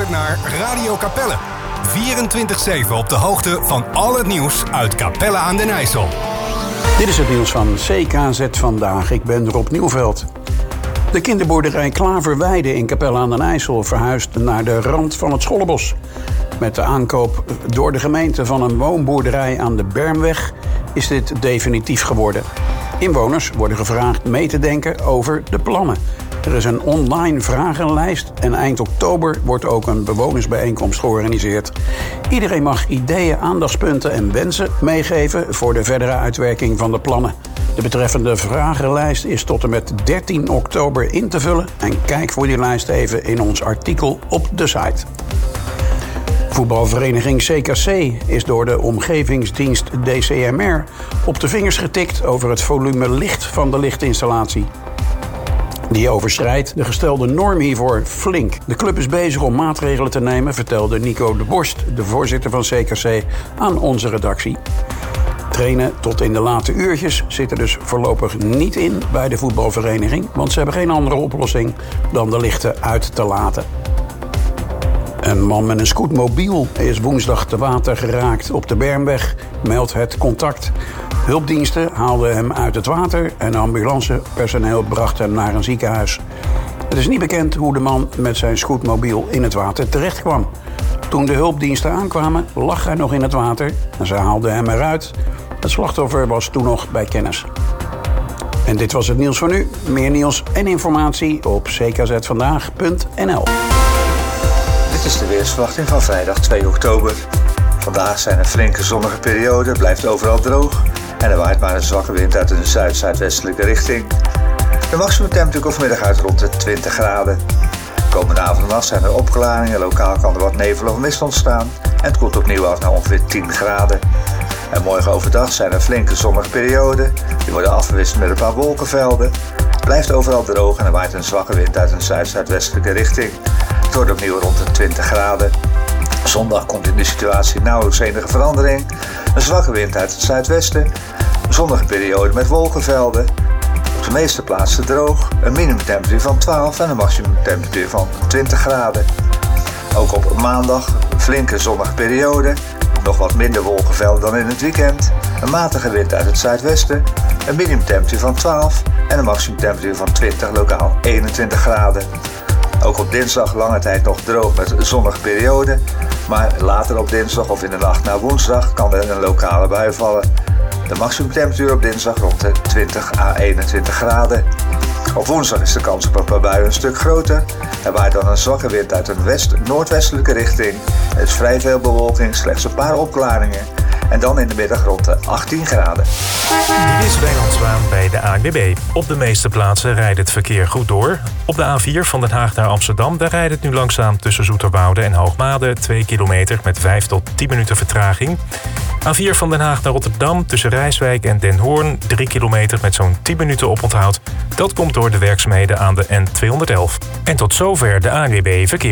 luistert naar Radio Capelle. 24/7 op de hoogte van al het nieuws uit Capelle aan den IJssel. Dit is het nieuws van CKZ Vandaag. Ik ben Rob Nieuwveld. De kinderboerderij Klaverweide in Capelle aan den IJssel verhuist naar de rand van het Schollebos. Met de aankoop door de gemeente van een woonboerderij aan de Bermweg is dit definitief geworden. Inwoners worden gevraagd mee te denken over de plannen. Er is een online vragenlijst en eind oktober wordt ook een bewonersbijeenkomst georganiseerd. Iedereen mag ideeën, aandachtspunten en wensen meegeven voor de verdere uitwerking van de plannen. De betreffende vragenlijst is tot en met 13 oktober in te vullen en kijk voor die lijst even in ons artikel op de site. Voetbalvereniging CKC is door de omgevingsdienst DCMR op de vingers getikt over het volume licht van de lichtinstallatie. Die overschrijdt de gestelde norm hiervoor flink. De club is bezig om maatregelen te nemen, vertelde Nico de Borst, de voorzitter van CKC, aan onze redactie. Trainen tot in de late uurtjes zit er dus voorlopig niet in bij de voetbalvereniging, want ze hebben geen andere oplossing dan de lichten uit te laten. Een man met een scootmobiel is woensdag te water geraakt op de Bermweg, meldt Het Contact. Hulpdiensten haalden hem uit het water en ambulancepersoneel bracht hem naar een ziekenhuis. Het is niet bekend hoe de man met zijn scootmobiel in het water terecht kwam. Toen de hulpdiensten aankwamen, lag hij nog in het water en ze haalden hem eruit. Het slachtoffer was toen nog bij kennis. En dit was het nieuws voor nu. Meer nieuws en informatie op ckzvandaag.nl. Dit is de weersverwachting van vrijdag 2 oktober. Vandaag zijn er flinke zonnige perioden, blijft overal droog en er waait maar een zwakke wind uit een zuid-zuidwestelijke richting. De maximumtemperatuur komt vanmiddag uit rond de 20 graden. Komende avond en nacht zijn er opklaringen, lokaal kan er wat nevel of mist ontstaan en het koelt opnieuw af naar ongeveer 10 graden. En morgen overdag zijn er flinke zonnige perioden, die worden afgewisseld met een paar wolkenvelden. Het blijft overal droog en er waait een zwakke wind uit een zuid-zuidwestelijke richting. Het wordt opnieuw rond de 20 graden. Zondag komt in de situatie nauwelijks enige verandering. Een zwakke wind uit het zuidwesten. Een zonnige periode met wolkenvelden. Op de meeste plaatsen droog. Een minimumtemperatuur van 12 en een maximumtemperatuur van 20 graden. Ook op maandag een flinke zonnige periode. Nog wat minder wolkenvelden dan in het weekend. Een matige wind uit het zuidwesten. Een minimumtemperatuur van 12 en een maximumtemperatuur van 20, lokaal 21 graden. Ook op dinsdag lange tijd nog droog met zonnige periode. Maar later op dinsdag of in de nacht naar woensdag kan er een lokale bui vallen. De maximumtemperatuur op dinsdag rond de 20 à 21 graden. Op woensdag is de kans op een paar buien een stuk groter. Er waait dan een zwakke wind uit een west-noordwestelijke richting. Er is vrij veel bewolking, slechts een paar opklaringen. En dan in de middag rond de 18 graden. Dit is Wijnand Zwaan bij de ANWB. Op de meeste plaatsen rijdt het verkeer goed door. Op de A4 van Den Haag naar Amsterdam, daar rijdt het nu langzaam tussen Zoeterwoude en Hoogmade 2 kilometer met 5 tot 10 minuten vertraging. A4 van Den Haag naar Rotterdam tussen Rijswijk en Den Hoorn 3 kilometer met zo'n 10 minuten oponthoud. Dat komt door de werkzaamheden aan de N211. En tot zover de ANWB Verkeer.